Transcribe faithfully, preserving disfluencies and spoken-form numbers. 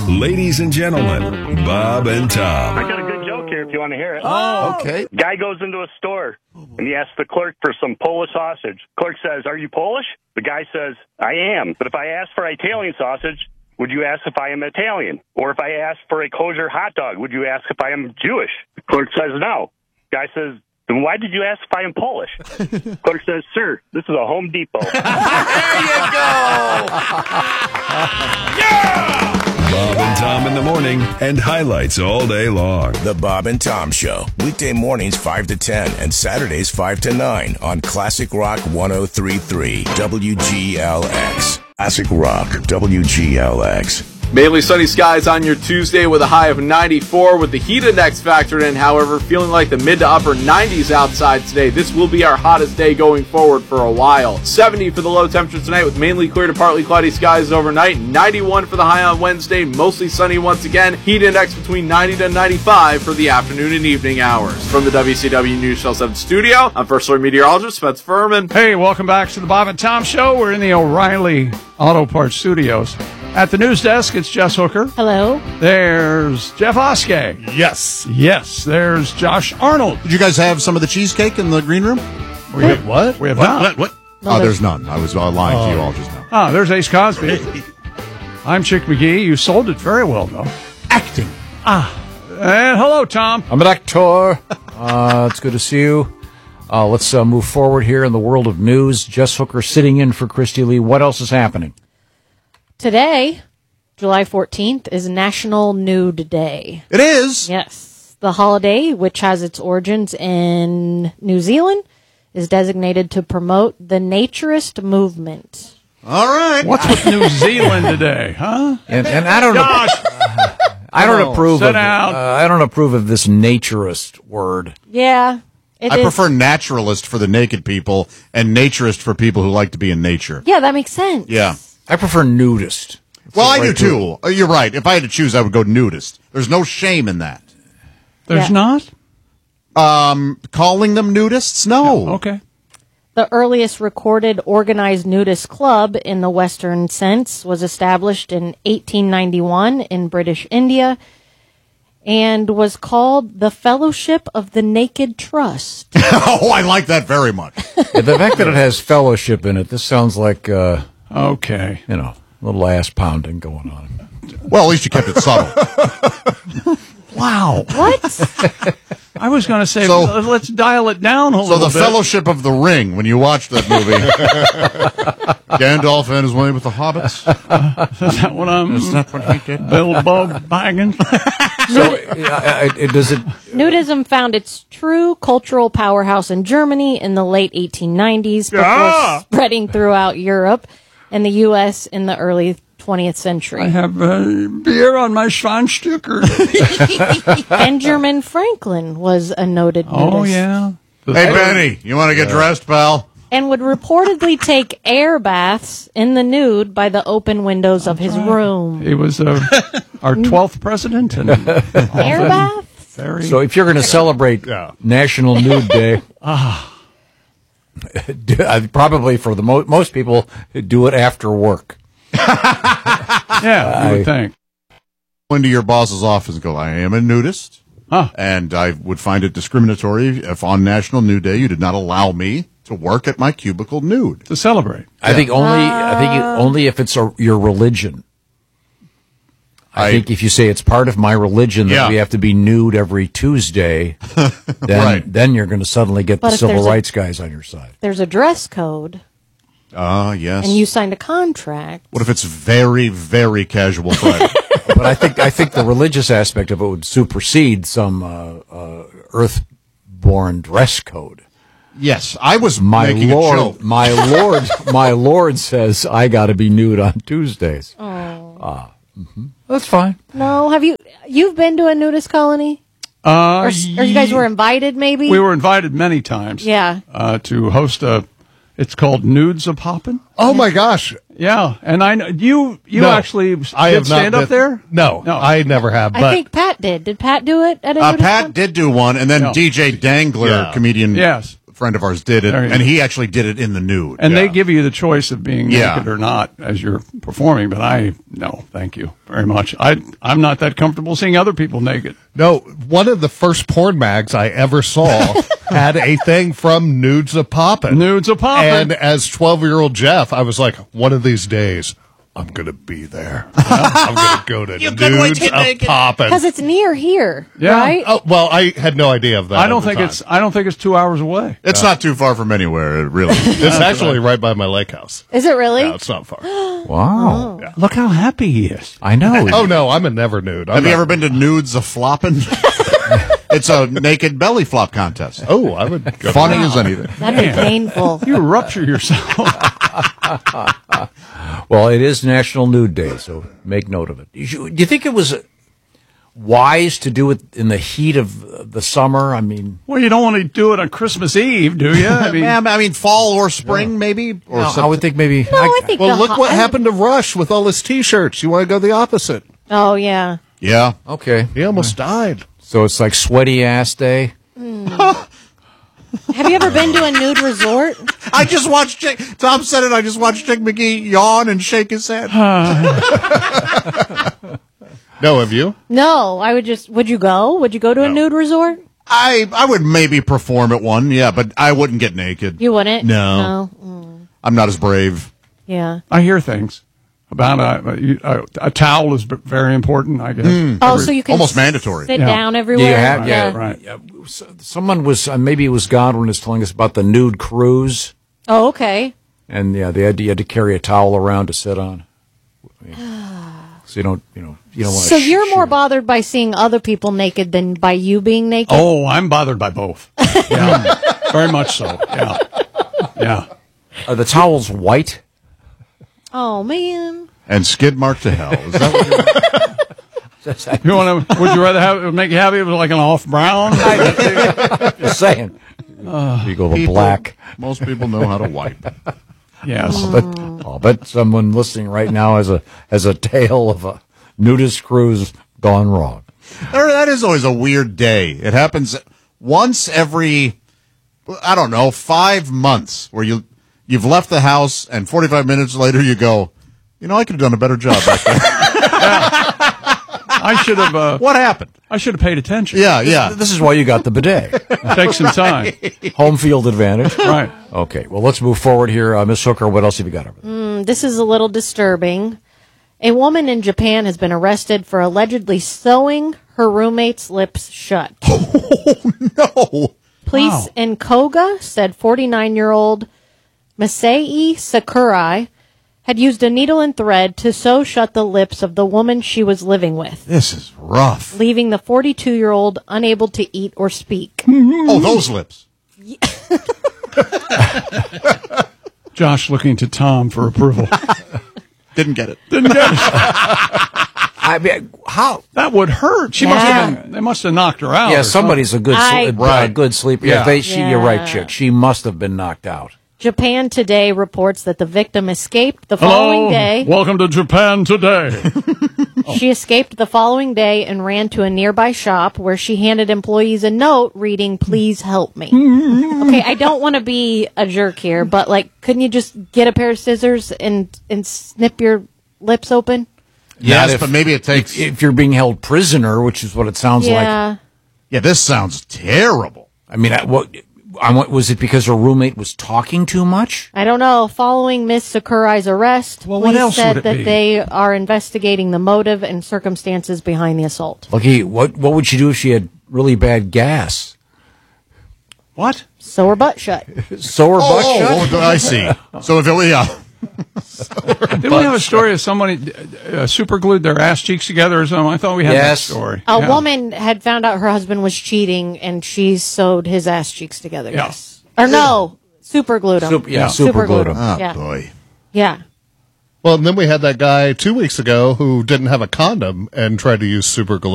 Ladies and gentlemen, Bob and Tom. I got a good joke here if you want to hear it. Oh, okay. Guy goes into a store, and he asks the clerk for some Polish sausage. Clerk says, "Are you Polish?" The guy says, "I am. But if I ask for Italian sausage, would you ask if I am Italian? Or if I ask for a kosher hot dog, would you ask if I am Jewish?" The clerk says, "No." Guy says, "Then why did you ask if I am Polish?" Clerk says, "Sir, this is a Home Depot." There you go. Yeah! Bob and Tom in the morning and highlights all day long. The Bob and Tom Show. Weekday mornings five to ten and Saturdays five to nine on Classic Rock one oh three point three W G L X. Classic Rock W G L X. Mainly sunny skies on your Tuesday with a high of ninety-four with the heat index factored in. However, feeling like the mid to upper nineties outside today. This will be our hottest day going forward for a while. seventy for the low temperature tonight with mainly clear to partly cloudy skies overnight. ninety-one for the high on Wednesday. Mostly sunny once again. Heat index between ninety to ninety-five for the afternoon and evening hours. From the W C W News Channel seven studio, I'm First Story Meteorologist Spencer Furman. Hey, welcome back to the Bob and Tom Show. We're in the O'Reilly Auto Parts Studios. At the news desk, it's Jess Hooker. Hello. There's Jeff Oskey. Yes. Yes. There's Josh Arnold. Did you guys have some of the cheesecake in the green room? We have, what? We have what? not. What? What? No, oh, there's, there's none. I was uh, lying oh. to you all just now. Ah, there's Ace Cosby. I'm Chick McGee. You sold it very well, though. Acting. Ah. And hello, Tom. I'm an actor. Uh, it's good to see you. Uh, let's uh, move forward here in the world of news. Jess Hooker sitting in for Christy Lee. What else is happening? Today, July fourteenth, is National Nude Day. It is? Yes. The holiday, which has its origins in New Zealand, is designated to promote the naturist movement. All right. What's with New Zealand today, huh? And, and I don't Josh! I don't approve Sit of down. Uh, I don't approve of this naturist word. Yeah. It I is. prefer naturalist for the naked people and naturist for people who like to be in nature. Yeah, that makes sense. Yeah. I prefer nudist. Well, I right do too. Uh, You're right. If I had to choose, I would go nudist. There's no shame in that. There's Yeah. not? Um, calling them nudists? No. Okay. The earliest recorded organized nudist club in the Western sense was established in eighteen ninety-one in British India and was called the Fellowship of the Naked Trust. Oh, I like that very much. Yeah, the fact that it has fellowship in it, this sounds like, uh, Okay. you know, a little ass pounding going on. Well, at least you kept it subtle. Wow. What? I was going to say, So- l- let's dial it down a So little the bit. Fellowship of the Ring, when you watch that movie, Gandalf and his way with the hobbits. Is that what I'm... Is that what he did? Bilbo Baggins? So, uh, it, it, does it... Nudism found its true cultural powerhouse in Germany in the late eighteen nineties before Ah! spreading throughout Europe and the U S in the early twentieth century. I have uh, beer on my Schwanstücker. Benjamin Franklin was a noted nudist. Oh, yeah. Hey, Benny, you want to get dressed, pal? And would reportedly take air baths in the nude by the open windows of his room. He was uh, our twelfth president. And Air baths? very... So if you're going to celebrate Yeah. National Nude Day, do- uh, probably for the mo- most people, do it after work. yeah, you I- would think. Go into your boss's office and go, I am a nudist, Huh. and I would find it discriminatory if on National Nude Day you did not allow me to work at my cubicle nude. To celebrate. I think only. I think you, only if it's a, your religion. I, I- think if you say it's part of my religion that Yeah. we have to be nude every Tuesday, then Right. then you're going to suddenly get But the if civil there's a- rights guys on your side. There's a dress code, Ah, yes. and you signed a contract. What if it's very, very casual Friday? But I think I think the religious aspect of it would supersede some uh, uh, earth-born dress code. Yes, I was My making a lord, joke. my lord, my lord says I got to be nude on Tuesdays. Oh. Ah, mhm. That's fine. No, have you, you've been to a nudist colony? Uh, Or, s- or you guys were invited, maybe? We were invited many times. Yeah. Uh, to host a... It's called Nudes a Poppin'. Oh my gosh! Yeah, and I know you. You No, actually I did have not stand up been- there. No, No. I never have. But I think Pat did. Did Pat do it at a Uh, nudist Pat con- did do one, and then No. D J Dangler, Yeah. comedian, Yes. friend of ours did it, There you and go. he actually did it in the nude. And yeah. they give you the choice of being Yeah. naked or not as you're performing, but I, no, thank you very much. I, I'm not that comfortable seeing other people naked. No, one of the first porn mags I ever saw had a thing from Nudes a Poppin'. Nudes a Poppin'. And as twelve-year-old Jeff, I was like, one of these days, I'm going to be there. I'm going to go to Nudes a Poppin'. Because it's near here, Yeah. right? Oh, well, I had no idea of that. I don't at the think time. it's, I don't think it's two hours away. It's not too far from anywhere, really. It's actually right by my lake house. Is it really? No, it's not far. Wow. Look how happy he is. I know. Oh, no, I'm a never nude. I'm Have you not- ever been to Nudes a Floppin'? It's a naked belly flop contest. Oh, I would go. Funny as anything. That'd be painful. You rupture yourself. Well, it is National Nude Day, so make note of it. You should- Do you think it was wise to do it in the heat of the summer? I mean, Well, you don't want to do it on Christmas Eve, do you? I mean, Yeah, I mean, fall or spring, maybe? Or no, I would think maybe. No, I think Well, the look hot- what happened to Rush with all his T-shirts. You want to go the opposite? Oh, yeah. Yeah. Okay. He almost died. So it's like sweaty ass day. Have you ever been to a nude resort? I just watched Jake, Tom said it, I just watched Jake McGee yawn and shake his head. No, have you? No, I would just. Would you go? Would you go to a nude resort? I I would maybe perform at one, yeah, but I wouldn't get naked. You wouldn't? No. No. Mm, I'm not as brave. yeah. I hear things about a, a, a towel is b- very important, I guess. Oh, Every- so you can Almost s- mandatory. sit Yeah. down everywhere. You have, yeah, right. yeah. So- Someone was, uh, maybe it was Godwin was telling us about the nude cruise, Oh, okay. and yeah, they had, you had to carry a towel around to sit on. So you don't, you know, you don't want. So you're more bothered by seeing other people naked than by you being naked? Oh, I'm bothered by both. Yeah, very much so. Yeah, yeah. Are the towels white? Oh, man. And skid mark to hell. Is that what you're You want to? Would you rather have it make you happy? It was like an off brown. Just saying. You go to people- black. Most people know how to wipe. Yes. But I'll bet someone listening right now has a has a tale of a nudist cruise gone wrong. There- That is always a weird day. It happens once every, I don't know, five months where you, you've left the house and forty-five minutes later you go, you know, I could have done a better job back there. I should have. Uh, What happened? I should have paid attention. Yeah, yeah. This is why you got the bidet. Take some time. Home field advantage. Right. Okay, well, let's move forward here. Uh, Miss Hooker, what else have you got over there? Mm, this is a little disturbing. A woman in Japan has been arrested for allegedly sewing her roommate's lips shut. No. Police Wow. in Koga said forty-nine-year-old Masai Sakurai had used a needle and thread to sew shut the lips of the woman she was living with, This is rough. leaving the forty-two-year-old unable to eat or speak. Oh, those lips. Josh looking to Tom for approval. Didn't get it. Didn't get it. I mean, how? That would hurt. She must Yeah. have been. They must have knocked her out. Yeah, or somebody's a good, I- sl- Right. a good sleeper. Yeah, Yeah. they, she, you're right, Yeah. chick. She must have been knocked out. Japan Today reports that the victim escaped the Hello. following day. Welcome to Japan today. She escaped the following day and ran to a nearby shop where she handed employees a note reading, "Please help me." Okay, I don't want to be a jerk here, but like, couldn't you just get a pair of scissors and and snip your lips open? Yes, if- but maybe it takes. If you're being held prisoner, which is what it sounds like. Yeah. yeah, this sounds terrible. I mean, I, what, I, want- was it because her roommate was talking too much? I don't know. Following Miss Sakurai's arrest, Well, what police else said would it that be? they are investigating the motive and circumstances behind the assault. Lucky, what what would she do if she had really bad gas? What? Sew her butt shut. Sew her butt Oh, shut? oh, I see. So if it, yeah. Didn't we have a story of somebody uh, super glued their ass cheeks together or something? I thought we had Yes. that story. A Yeah. woman had found out her husband was cheating, and she sewed his ass cheeks together. Yeah. Yes, or no, super glued them. Super- yeah, super super glued glued 'em. Oh, Yeah, boy. yeah. Well, and then we had that guy two weeks ago who didn't have a condom and tried to use super glue.